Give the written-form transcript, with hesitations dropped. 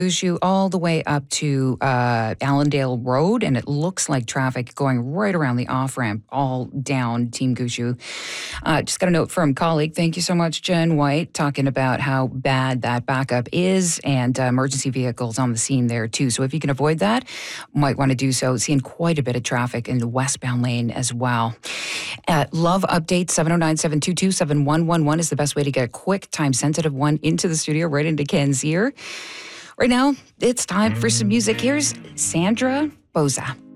You all the way up to Allendale Road, and it looks like traffic going right around the off-ramp, all down Team Gushu. Just got a note from colleague. Thank you so much, Jen White, talking about how bad that backup is, and emergency vehicles on the scene there too. So if you can avoid that, might want to do so. Seeing quite a bit of traffic in the westbound lane as well. Love update 709-722-7111 is the best way to get a quick, time-sensitive one into the studio, right into Ken's ear. Right now, it's time for some music. Here's Sandra Boza.